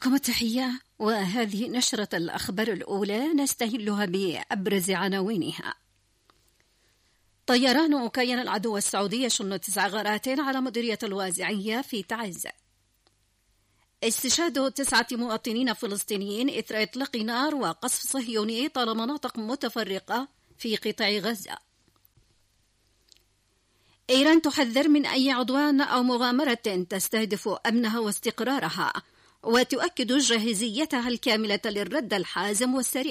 لكم التحية، وهذه نشرة الأخبار الأولى نستهلها بأبرز عناوينها. طيران كيان العدو السعودي يشن 9 غارات على مديرية الوازعية في تعز. استشهاد 9 مواطنين فلسطينيين إثر إطلاق نار وقصف صهيوني طال مناطق متفرقة في قطاع غزة. إيران تحذر من أي عدوان أو مغامرة تستهدف أمنها واستقرارها، وتؤكد جاهزيتها الكاملة للرد الحازم والسريع.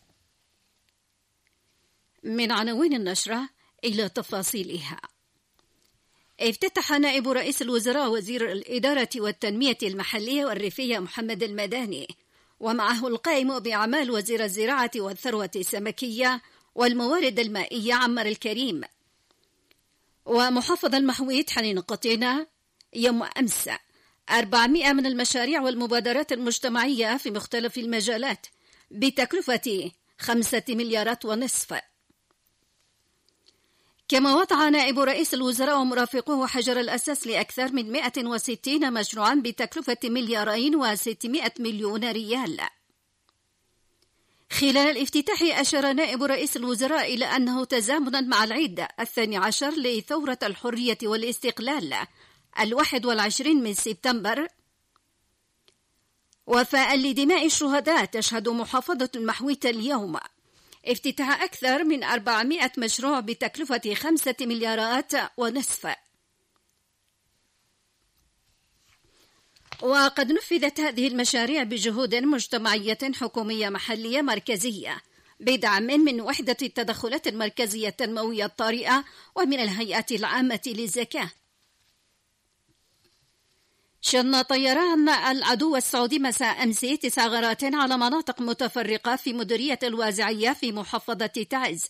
من عناوين النشرة إلى تفاصيلها. افتتح نائب رئيس الوزراء وزير الإدارة والتنمية المحلية والريفية محمد المداني، ومعه القائم بأعمال وزير الزراعة والثروة السمكية والموارد المائية عمار الكريم، ومحافظ المحويت حنين قطينة يوم أمس 400 من المشاريع والمبادرات المجتمعية في مختلف المجالات بتكلفة 5 مليارات ونصف. كما وضع نائب رئيس الوزراء ومرافقوه حجر الأساس لأكثر من 160 مشروعا بتكلفة 2.6 مليار ريال. خلال الافتتاح أشار نائب رئيس الوزراء إلى أنه تزامنا مع العيد 12 لثورة الحرية والاستقلال 21 من سبتمبر، وفاء لدماء الشهداء، تشهد محافظة المحويت اليوم افتتاح أكثر من 400 مشروع بتكلفة 5 مليارات ونصف. وقد نفذت هذه المشاريع بجهود مجتمعية حكومية محلية مركزية بدعم من وحدة التدخلات المركزية التنموية الطارئة ومن الهيئات العامة للزكاة. شن طيران العدو السعودي مساء أمس 9 غارات على مناطق متفرقة في مديرية الوازعية في محافظة تعز،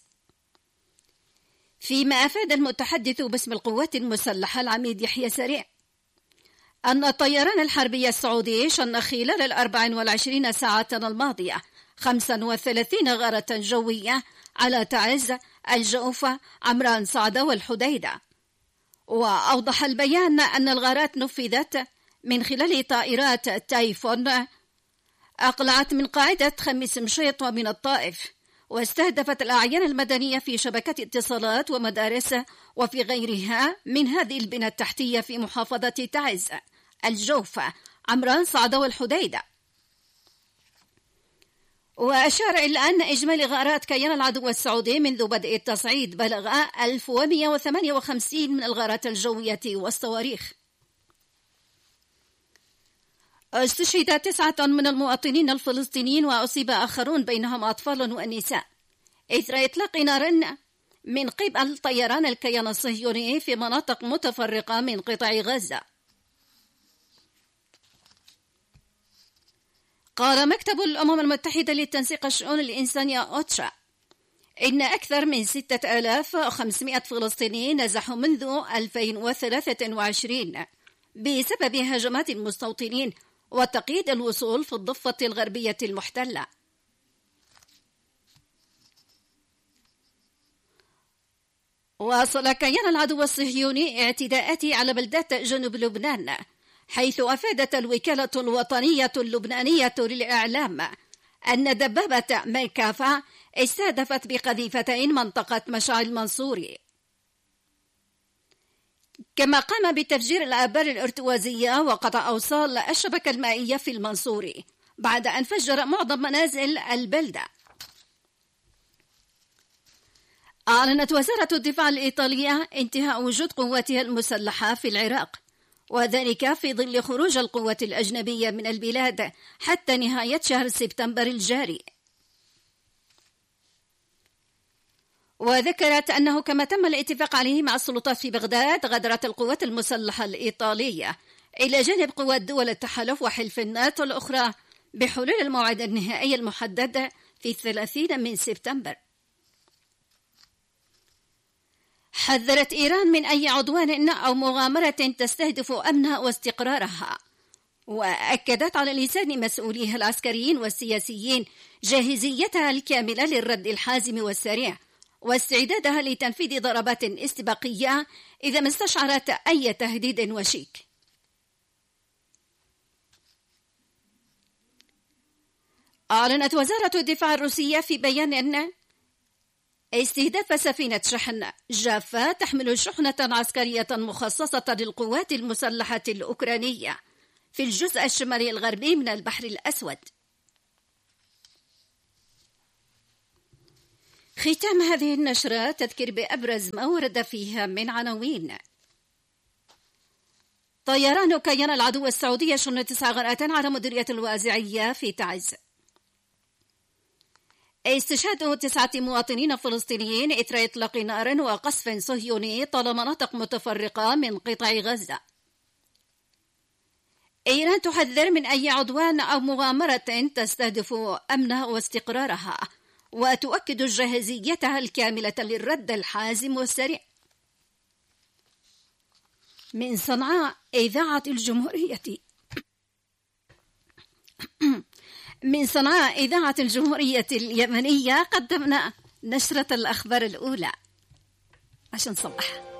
فيما أفاد المتحدث باسم القوات المسلحة العميد يحيى سريع أن الطيران الحربي السعودي شن خلال 24 ساعة الماضية 35 غارة جوية على تعز، الجوفة، عمران صعدة والحديدة. وأوضح البيان أن الغارات نفذت من خلال طائرات تايفون أقلعت من قاعدة خميس مشيط ومن الطائف، واستهدفت الأعيان المدنية في شبكة اتصالات ومدارس وفي غيرها من هذه البنى التحتية في محافظة تعز، الجوفة، عمران صعدة والحديدة. وأشار إلى أن إجمالي غارات كيان العدو السعودي منذ بدء التصعيد بلغ 1158 من الغارات الجوية والصواريخ. استشهد 9 من المواطنين الفلسطينيين وأصيب آخرون بينهم أطفال ونساء إثر إطلاق نار من قبل طيران الكيان الصهيوني في مناطق متفرقة من قطاع غزة. قال مكتب الأمم المتحدة للتنسيق الشؤون الإنسانية أوتشا إن أكثر من 6500 فلسطيني نزحوا منذ 2023 بسبب هجمات المستوطنين وتقييد الوصول في الضفة الغربية المحتلة. واصل كيان العدو الصهيوني اعتداءاته على بلدات جنوب لبنان، حيث أفادت الوكالة الوطنية اللبنانية للإعلام أن دبابة ميركافا استهدفت بقذيفتين منطقة مشعل المنصوري. كما قام بتفجير الآبار الارتوازية وقطع أوصال الشبكة المائية في المنصوري بعد أن فجر معظم منازل البلدة. أعلنت وزارة الدفاع الإيطالية انتهاء وجود قواتها المسلحة في العراق، وذلك في ظل خروج القوات الأجنبية من البلاد حتى نهاية شهر سبتمبر الجاري. وذكرت أنه كما تم الاتفاق عليه مع السلطات في بغداد، غادرت القوات المسلحة الإيطالية إلى جانب قوات دول التحالف وحلف الناتو الأخرى بحلول الموعد النهائي المحدد في 30 من سبتمبر. حذرت إيران من أي عدوان أو مغامرة تستهدف أمنها واستقرارها، وأكدت على لسان مسؤوليها العسكريين والسياسيين جاهزيتها الكاملة للرد الحازم والسريع، واستعدادها لتنفيذ ضربات استباقية إذا ما استشعرت أي تهديد وشيك. أعلنت وزارة الدفاع الروسية في بيان أن استهداف سفينة شحن جافا تحمل شحنة عسكرية مخصصة للقوات المسلحة الأوكرانية في الجزء الشمالي الغربي من البحر الأسود. ختام هذه النشرة تذكر بأبرز ما ورد فيها من عناوين. طيران كيان العدو السعودي يشن 9 غارات على مديرية الوازعية في تعز. استشهاد 9 مواطنين فلسطينيين إثر إطلاق نار وقصف صهيوني طال مناطق متفرقة من قطاع غزة. إيران تحذر من أي عدوان أو مغامرة تستهدف أمنها واستقرارها، وتؤكد جاهزيتها الكاملة للرد الحازم والسريع. من صنعاء إذاعة الجمهورية من صنعاء إذاعة الجمهورية اليمنية قدمنا نشرة الأخبار الأولى عشان صباح.